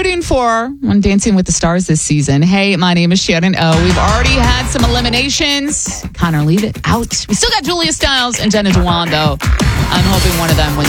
rooting for on Dancing with the Stars this season? Hey, my name is Shannon O. We've already had some eliminations. Connor Leavitt out. We still got Julia Stiles and Jenna Dewan, though. I'm hoping one of them wins